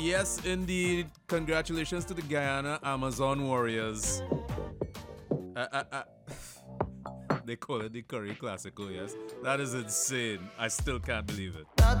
Yes, indeed. Congratulations to the Guyana Amazon Warriors. They call it the Curry Classical, yes? That is insane. I still can't believe it.